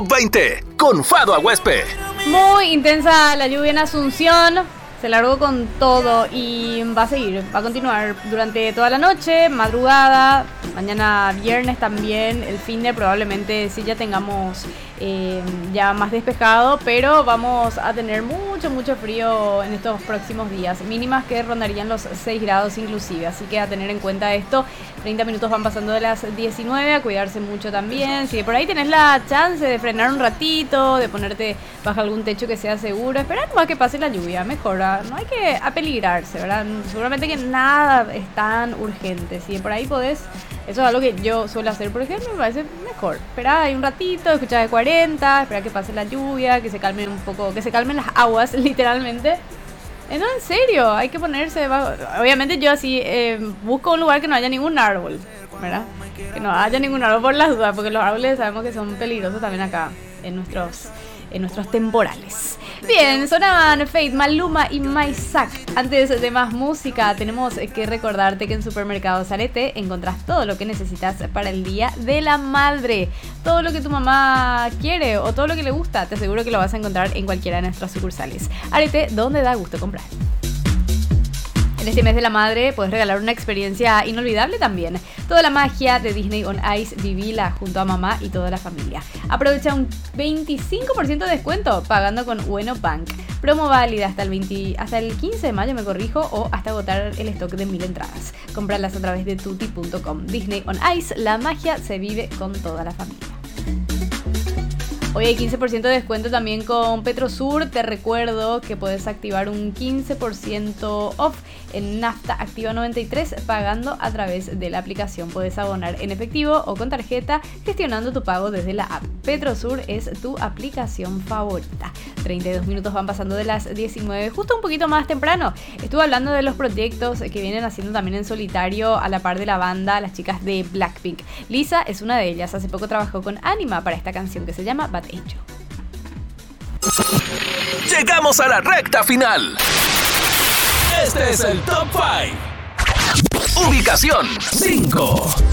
Top 20 con Fado Aguespe. Muy intensa la lluvia en Asunción. Se largó con todo y va a seguir, va a continuar durante toda la noche, madrugada, mañana viernes también, el fin de probablemente sí ya tengamos ya más despejado, pero vamos a tener mucho frío en estos próximos días, mínimas que rondarían los 6 grados inclusive, así que a tener en cuenta esto. 30 minutos van pasando de las 19, a cuidarse mucho también. Si por ahí tenés la chance de frenar un ratito, de ponerte bajo algún techo que sea seguro, esperar más que pase la lluvia, mejor, no hay que apeligrarse, ¿verdad? Seguramente que nada es tan urgente. Si por ahí podés, eso es algo que yo suelo hacer, por ejemplo, me parece mejor. Esperar ahí un ratito, escuchar de 40, esperar que pase la lluvia, que se calmen un poco, que se calmen las aguas, literalmente. No, en serio, hay que ponerse debajo. Obviamente yo así busco un lugar que no haya ningún árbol, ¿verdad? Que no haya ningún árbol por las dudas, porque los árboles sabemos que son peligrosos también acá en nuestros temporales. Bien, sonaban Fate, Maluma y Maysak. Antes de más música, tenemos que recordarte que en Supermercados Arete encontrás todo lo que necesitas para el Día de la Madre. Todo lo que tu mamá quiere o todo lo que le gusta, te aseguro que lo vas a encontrar en cualquiera de nuestras sucursales. Arete, donde da gusto comprar. En este mes de la madre puedes regalar una experiencia inolvidable también. Toda la magia de Disney on Ice, vivila junto a mamá y toda la familia. Aprovecha un 25% de descuento pagando con Ueno Bank. Promo válida hasta el 15 de mayo, o hasta agotar el stock de 1000 entradas. Cómpralas a través de tutti.com. Disney on Ice, la magia se vive con toda la familia. Hoy hay 15% de descuento también con Petrosur. Te recuerdo que puedes activar un 15% off en Nafta Activa 93 pagando a través de la aplicación. Puedes abonar en efectivo o con tarjeta gestionando tu pago desde la app. Petrosur es tu aplicación favorita. 32 minutos van pasando de las 19, justo un poquito más temprano. Estuve hablando de los proyectos que vienen haciendo también en solitario a la par de la banda, las chicas de Blackpink. Lisa es una de ellas. Hace poco trabajó con Anima para esta canción que se llama Bad Angel. Llegamos a la recta final. Este es el Top 5. Ubicación 5.